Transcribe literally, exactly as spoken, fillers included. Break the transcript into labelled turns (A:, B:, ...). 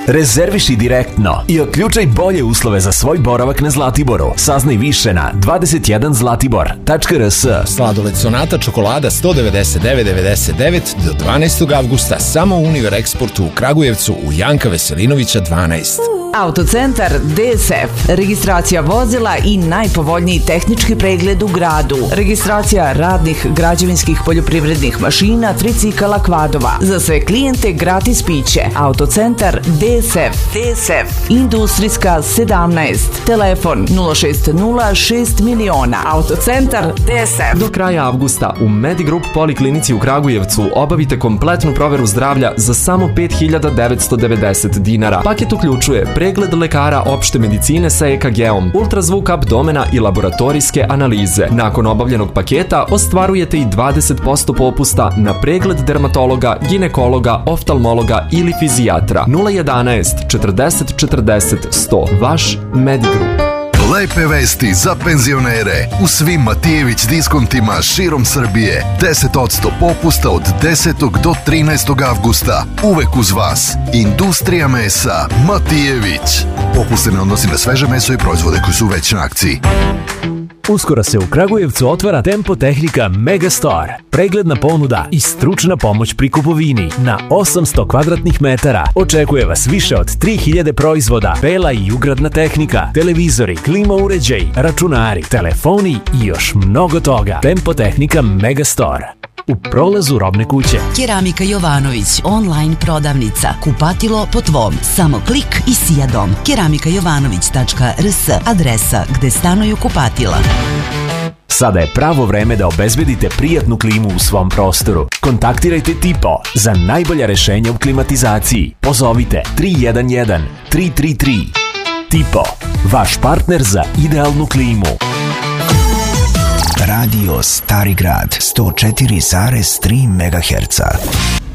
A: Rezerviši direktno i otključaj bolje uslove za svoj boravak na Zlatiboru. Saznaj više na dvadeset jedan zlatibor tačka r s.
B: Sladoled Sonata čokolada sto devedeset devet devedeset devet do dvanaestog avgusta samo u Univer Eksportu u Kragujevcu u Janka Veselinovića dvanaest.
C: Autocentar D S F. Registracija vozila i najpovoljniji tehnički pregled u gradu. Registracija radnih, građevinskih, poljoprivrednih mašina, tricikala, kvadova. Za sve klijente gratis piće. Autocentar D S F. D S F. Industrijska sedamnaest. Telefon nula šest nula šest miliona. Autocentar D S F.
D: Do kraja avgusta u Medigroup Poliklinici u Kragujevcu obavite kompletnu proveru zdravlja za samo pet hiljada devetsto devedeset dinara. Paket uključuje pregled lekara opšte medicine sa E K G-om, ultrazvuk abdomena i laboratorijske analize. Nakon obavljenog paketa ostvarujete i dvadeset posto popusta na pregled dermatologa, ginekologa, oftalmologa ili fizijatra. nula jedanaest četrdeset četrdeset sto. Vaš Medigroup.
E: Lepe vesti za penzionere. U svim Matijević diskontima širom Srbije. deset posto popusta od desetog do trinaestog avgusta. Uvek uz vas. Industrija mesa Matijević. Popust se ne odnosi na sveže meso i proizvode koji su već na akciji.
F: Uskoro se u Kragujevcu otvara Tempo Tehnika Megastore. Pregledna ponuda i stručna pomoć pri kupovini na osamsto kvadratnih metara. Očekuje vas više od tri hiljade proizvoda, bela i ugradna tehnika, televizori, klima uređaj, računari, telefoni i još mnogo toga. Tempo Tehnika Megastore. U prolazu Robne kuće.
G: Keramika Jovanović, online prodavnica. Kupatilo po tvom. Samo klik i sija dom. keramika jovanović tačka r s. Adresa gde stanuju kupatila.
F: Sada je pravo vreme da obezbedite prijatnu klimu u svom prostoru. Kontaktirajte Tipo za najbolja rešenja u klimatizaciji. Pozovite tri jedan jedan tri tri tri. Tipo, vaš partner za idealnu klimu.
H: Radio Stari Grad sto četiri zarez tri megaherca.